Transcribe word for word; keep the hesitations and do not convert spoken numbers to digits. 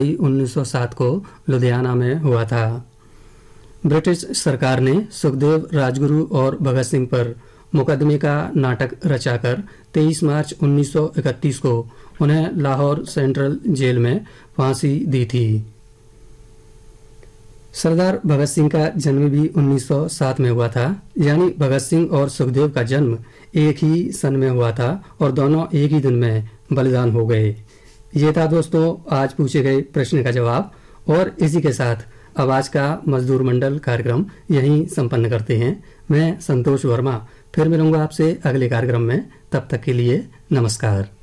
उन्नीस सौ सात को लुधियाना में हुआ था। ब्रिटिश सरकार ने सुखदेव, राजगुरु और भगत सिंह पर मुकदमे का नाटक रचाकर तेईस मार्च उन्नीस सौ इकतीस को उन्हें लाहौर सेंट्रल जेल में फांसी दी थी। सरदार भगत सिंह का जन्म भी उन्नीस सौ सात में हुआ था, यानी भगत सिंह और सुखदेव का जन्म एक ही सन में हुआ था और दोनों एक ही दिन में बलिदान हो गए। ये था दोस्तों आज पूछे गए प्रश्न का जवाब, और इसी के साथ अब आज का मजदूर मंडल कार्यक्रम यहीं संपन्न करते हैं। मैं संतोष वर्मा फिर मिलूंगा आपसे अगले कार्यक्रम में। तब तक के लिए नमस्कार।